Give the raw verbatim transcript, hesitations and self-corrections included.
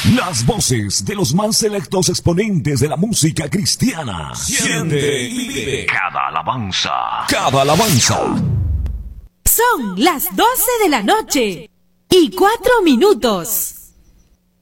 Las voces de los más selectos exponentes de la música cristiana. Siente y vive cada alabanza. Cada alabanza. Son las doce de la noche y cuatro minutos.